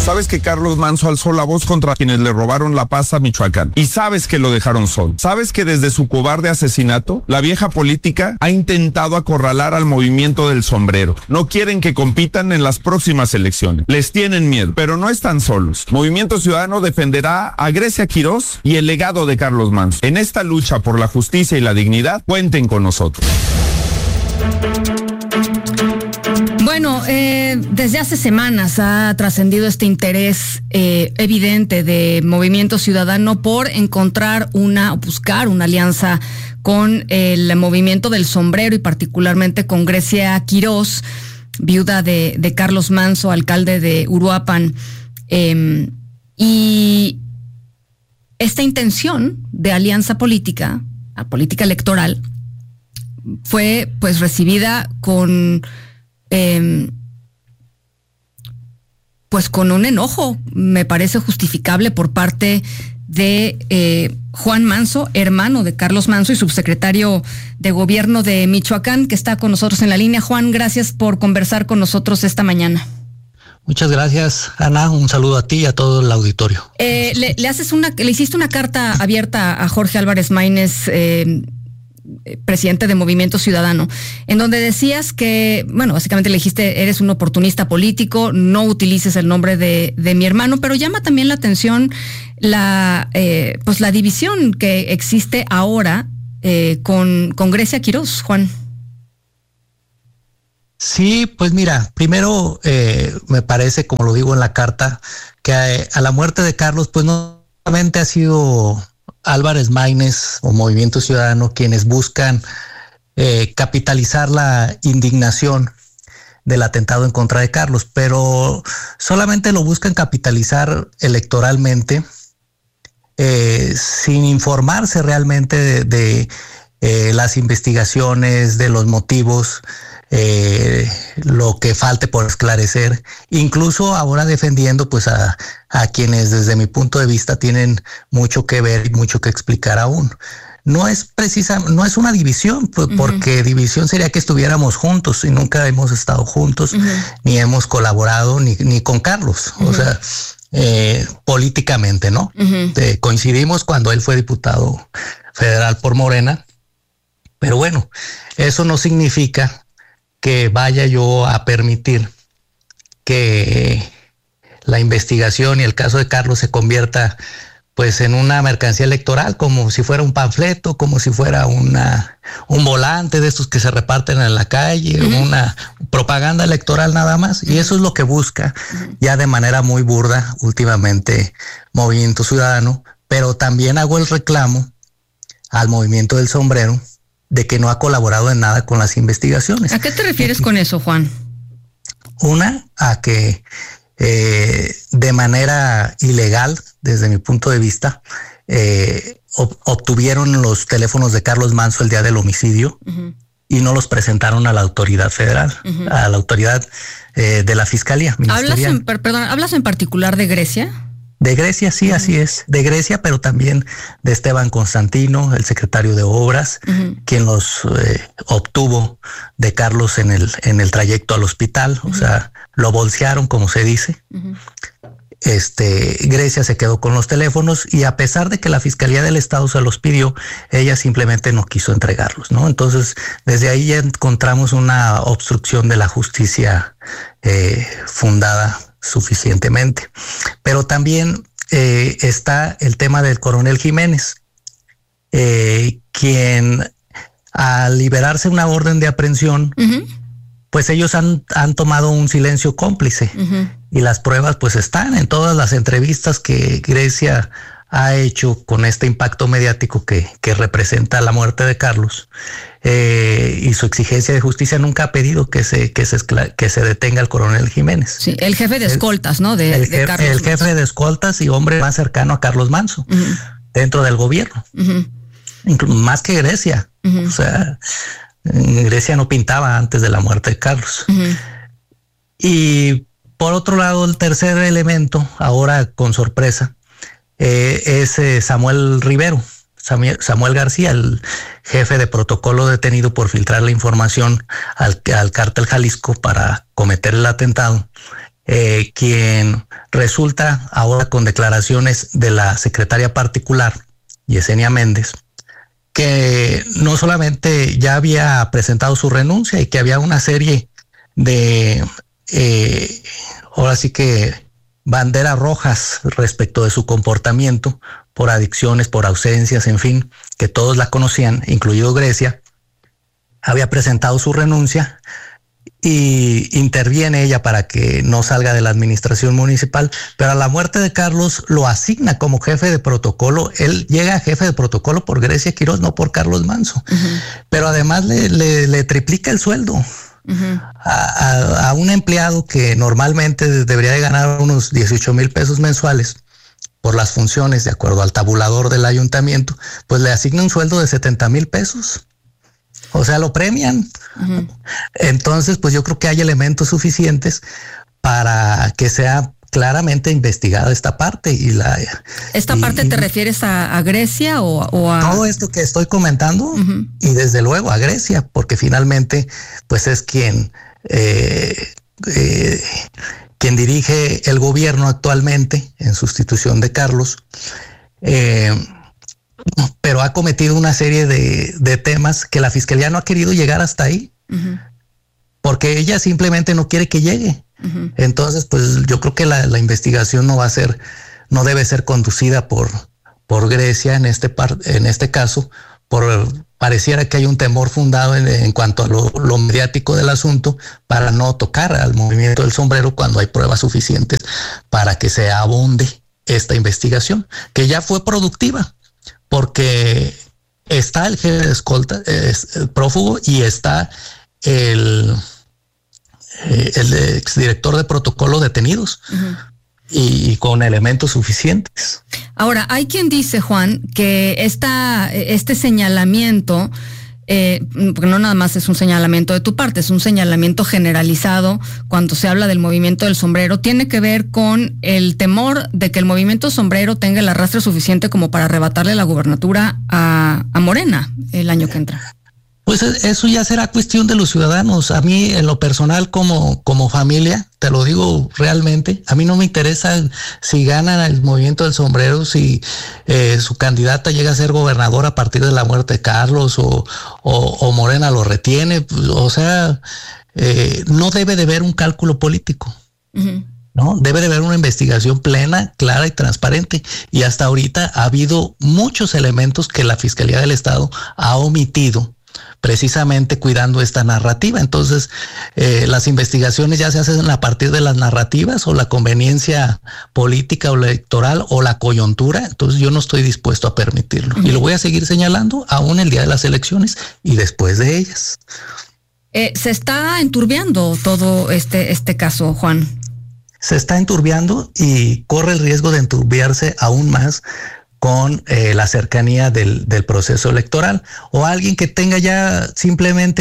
Sabes que Carlos Manso alzó la voz contra quienes le robaron la paz a Michoacán. Y sabes que lo dejaron solo. Sabes que desde su cobarde asesinato, la vieja política ha intentado acorralar al movimiento del sombrero. No quieren que compitan en las próximas elecciones. Les tienen miedo, pero no están solos. Movimiento Ciudadano defenderá a Grecia Quirós y el legado de Carlos Manso. En esta lucha por la justicia y la dignidad, cuenten con nosotros. Bueno, desde hace semanas ha trascendido este interés evidente de Movimiento Ciudadano por buscar una alianza con el Movimiento del Sombrero y particularmente con Grecia Quirós, viuda de Carlos Manso, alcalde de Uruapan. Y esta intención de alianza política electoral, fue pues recibida con con un enojo, me parece justificable, por parte de Juan Manso, hermano de Carlos Manso y subsecretario de Gobierno de Michoacán, que está con nosotros en la línea. Juan, gracias por conversar con nosotros esta mañana. Muchas gracias, Ana. Un saludo a ti y a todo el auditorio. Le hiciste una carta abierta a Jorge Álvarez Maínez, presidente de Movimiento Ciudadano, en donde decías que, básicamente le dijiste, eres un oportunista político, no utilices el nombre de mi hermano, pero llama también la atención la división que existe ahora con Grecia Quirós, Juan. Sí, pues mira, primero me parece, como lo digo en la carta, que a la muerte de Carlos, pues no solamente ha sido Álvarez Maínez o Movimiento Ciudadano quienes buscan capitalizar la indignación del atentado en contra de Carlos, pero solamente lo buscan capitalizar electoralmente sin informarse realmente de las investigaciones, de los motivos, lo que falte por esclarecer, incluso ahora defendiendo pues a quienes desde mi punto de vista tienen mucho que ver y mucho que explicar aún. No es una división, pues, porque división sería que estuviéramos juntos y nunca hemos estado juntos, ni hemos colaborado ni con Carlos, o sea, políticamente, ¿no? Coincidimos cuando él fue diputado federal por Morena, pero bueno, eso no significa que vaya yo a permitir que la investigación y el caso de Carlos se convierta pues en una mercancía electoral, como si fuera un panfleto, como si fuera un volante de estos que se reparten en la calle, una propaganda electoral nada más. Y eso es lo que busca ya de manera muy burda últimamente Movimiento Ciudadano, pero también hago el reclamo al Movimiento del Sombrero de que no ha colaborado en nada con las investigaciones. ¿A qué te refieres con eso, Juan? Una, a que de manera ilegal, desde mi punto de vista, obtuvieron los teléfonos de Carlos Manso el día del homicidio y no los presentaron a la autoridad federal, a la autoridad de la Fiscalía Ministerial. ¿Hablas en particular de Grecia? De Grecia, sí, así es. De Grecia, pero también de Esteban Constantino, el secretario de Obras, quien los obtuvo de Carlos en el trayecto al hospital. O sea, lo bolsearon, como se dice. Grecia se quedó con los teléfonos y a pesar de que la Fiscalía del Estado se los pidió, ella simplemente no quiso entregarlos, ¿no? Entonces, desde ahí ya encontramos una obstrucción de la justicia fundada suficientemente. Pero también está el tema del coronel Jiménez, quien al liberarse una orden de aprehensión, pues ellos han tomado un silencio cómplice y las pruebas pues están en todas las entrevistas que Grecia ha hecho con este impacto mediático que representa la muerte de Carlos, y su exigencia de justicia nunca ha pedido que se detenga al coronel Jiménez. Sí, el jefe de escoltas, ¿no? De Carlos el jefe de escoltas y hombre más cercano a Carlos Manso dentro del gobierno, más que Grecia. O sea, Grecia no pintaba antes de la muerte de Carlos. Y por otro lado, el tercer elemento, ahora con sorpresa, es Samuel Rivero, Samuel García, el jefe de protocolo detenido por filtrar la información al cártel Jalisco para cometer el atentado. quien resulta ahora con declaraciones de la secretaria particular, Yesenia Méndez, que no solamente ya había presentado su renuncia y que había una serie de, ahora sí que banderas rojas respecto de su comportamiento por adicciones, por ausencias, en fin, que todos la conocían, incluido Grecia, había presentado su renuncia y interviene ella para que no salga de la administración municipal, pero a la muerte de Carlos lo asigna como jefe de protocolo. Él llega a jefe de protocolo por Grecia Quiroz, no por Carlos Manzo, pero además le triplica el sueldo. A un empleado que normalmente debería de ganar unos 18,000 pesos mensuales por las funciones de acuerdo al tabulador del ayuntamiento, pues le asigna un sueldo de 70,000 pesos. O sea, lo premian. Entonces, pues yo creo que hay elementos suficientes para que sea claramente investigada esta parte. ¿Esta parte te refieres a Grecia o a...? Todo esto que estoy comentando, y desde luego a Grecia, porque finalmente pues es quien dirige el gobierno actualmente en sustitución de Carlos, pero ha cometido una serie de temas que la fiscalía no ha querido llegar hasta ahí, porque ella simplemente no quiere que llegue. Entonces, pues yo creo que la investigación no debe ser conducida por Grecia en este caso, pareciera que hay un temor fundado en cuanto a lo mediático del asunto para no tocar al movimiento del sombrero cuando hay pruebas suficientes para que se abonde esta investigación, que ya fue productiva, porque está el jefe de escolta, el prófugo, y está el exdirector de protocolo detenidos y con elementos suficientes. Ahora, hay quien dice, Juan, que este señalamiento, porque no nada más es un señalamiento de tu parte, es un señalamiento generalizado cuando se habla del movimiento del sombrero, tiene que ver con el temor de que el movimiento sombrero tenga el arrastre suficiente como para arrebatarle la gubernatura a Morena el año que entra. Pues eso ya será cuestión de los ciudadanos. A mí, en lo personal, como familia, te lo digo realmente, a mí no me interesa si gana el movimiento del sombrero, si su candidata llega a ser gobernadora a partir de la muerte de Carlos o Morena lo retiene. O sea, no debe de haber un cálculo político. ¿No? Debe de haber una investigación plena, clara y transparente. Y hasta ahorita ha habido muchos elementos que la Fiscalía del Estado ha omitido, precisamente cuidando esta narrativa. Entonces, las investigaciones ya se hacen a partir de las narrativas o la conveniencia política o electoral o la coyuntura. Entonces, yo no estoy dispuesto a permitirlo. Y lo voy a seguir señalando aún el día de las elecciones y después de ellas. Se está enturbiando todo este caso, Juan. Se está enturbiando y corre el riesgo de enturbiarse aún más con la cercanía del proceso electoral, o alguien que tenga ya simplemente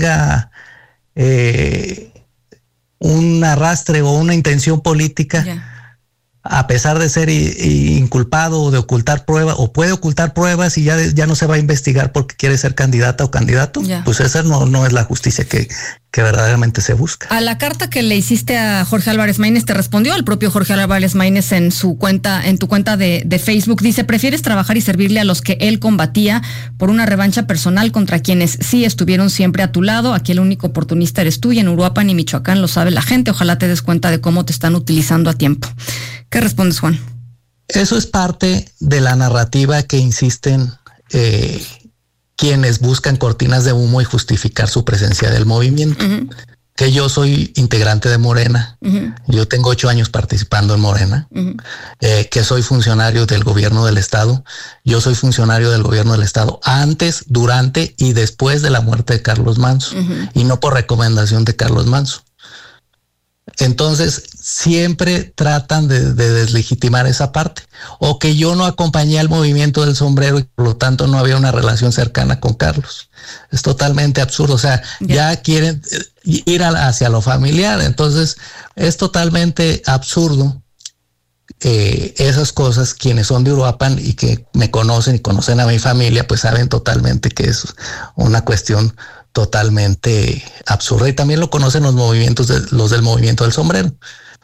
un arrastre o una intención política, a pesar de ser inculpado o de ocultar pruebas, o puede ocultar pruebas y ya no se va a investigar porque quiere ser candidata o candidato. Pues esa no es la justicia que verdaderamente se busca. A la carta que le hiciste a Jorge Álvarez Maínez te respondió el propio Jorge Álvarez Maínez en tu cuenta de Facebook. Dice: prefieres trabajar y servirle a los que él combatía por una revancha personal contra quienes sí estuvieron siempre a tu lado. Aquí el único oportunista eres tú, y en Uruapan y Michoacán lo sabe la gente. Ojalá te des cuenta de cómo te están utilizando a tiempo. ¿Qué respondes, Juan? Eso es parte de la narrativa que insisten quienes buscan cortinas de humo y justificar su presencia del movimiento. Que yo soy integrante de Morena, yo tengo 8 años participando en Morena, que soy funcionario del gobierno del estado. Yo soy funcionario del gobierno del estado antes, durante y después de la muerte de Carlos Manzo, y no por recomendación de Carlos Manzo. Entonces siempre tratan de deslegitimar esa parte, o que yo no acompañé al movimiento del sombrero y por lo tanto no había una relación cercana con Carlos. Es totalmente absurdo. O sea, ya quieren ir hacia lo familiar. Entonces es totalmente absurdo. Esas cosas, quienes son de Uruapan y que me conocen y conocen a mi familia, pues saben totalmente que es una cuestión totalmente absurda, y también lo conocen los del movimiento del sombrero.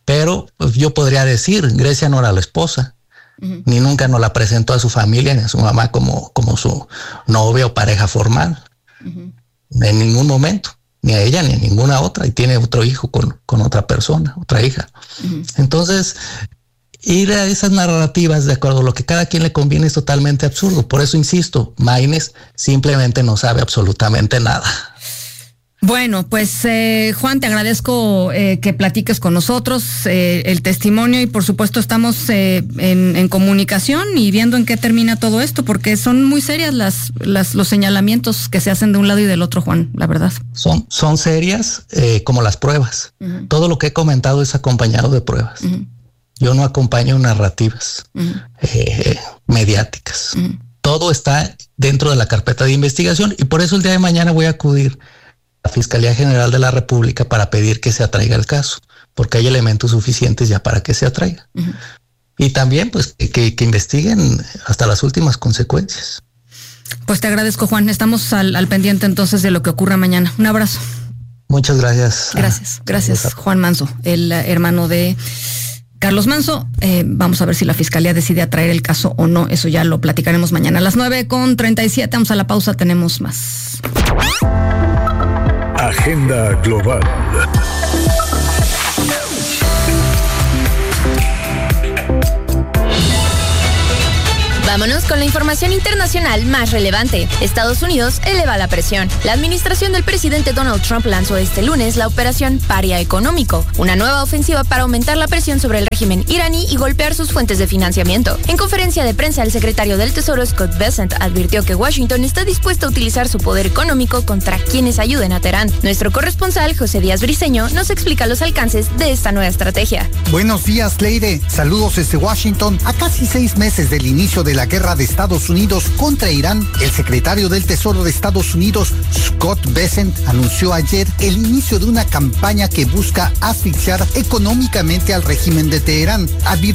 Pero pues, yo podría decir, Grecia no era la esposa, ni nunca nos la presentó a su familia ni a su mamá como su novia o pareja formal. En ningún momento, ni a ella ni a ninguna otra, y tiene otro hijo con otra persona, otra hija. Entonces, ir a esas narrativas de acuerdo a lo que cada quien le conviene es totalmente absurdo. Por eso insisto, Maínez simplemente no sabe absolutamente nada. Bueno, pues Juan, te agradezco que platiques con nosotros el testimonio y por supuesto estamos en comunicación y viendo en qué termina todo esto, porque son muy serias los señalamientos que se hacen de un lado y del otro, Juan, la verdad. Son serias como las pruebas. Todo lo que he comentado es acompañado de pruebas. Yo no acompaño narrativas mediáticas. Todo está dentro de la carpeta de investigación y por eso el día de mañana voy a acudir a la Fiscalía General de la República para pedir que se atraiga el caso, porque hay elementos suficientes ya para que se atraiga. Y también pues que investiguen hasta las últimas consecuencias. Pues te agradezco, Juan. Estamos al pendiente entonces de lo que ocurra mañana. Un abrazo. Muchas gracias. Gracias, Juan Manso, el hermano de Carlos Manso. Vamos a ver si la Fiscalía decide atraer el caso o no. Eso ya lo platicaremos mañana a las 9:37. Vamos a la pausa, tenemos más. Agenda Global. Vámonos con la información internacional más relevante. Estados Unidos eleva la presión. La administración del presidente Donald Trump lanzó este lunes la operación Paria Económico, una nueva ofensiva para aumentar la presión sobre el régimen iraní y golpear sus fuentes de financiamiento. En conferencia de prensa, el secretario del Tesoro Scott Bessent advirtió que Washington está dispuesto a utilizar su poder económico contra quienes ayuden a Teherán. Nuestro corresponsal, José Díaz Briceño, nos explica los alcances de esta nueva estrategia. Buenos días, Leire. Saludos desde Washington. A casi 6 meses del inicio de la guerra de Estados Unidos contra Irán, el secretario del Tesoro de Estados Unidos, Scott Bessent, anunció ayer el inicio de una campaña que busca asfixiar económicamente al régimen de Teherán.